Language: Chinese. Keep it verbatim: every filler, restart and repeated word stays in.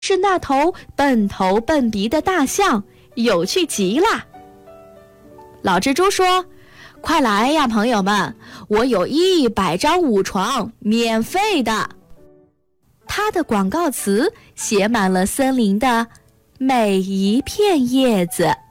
是那头笨头笨鼻的大象，有趣极了。老蜘蛛说：快来呀，朋友们，我有一百张舞床，免费的。他的广告词写满了森林的每一片叶子。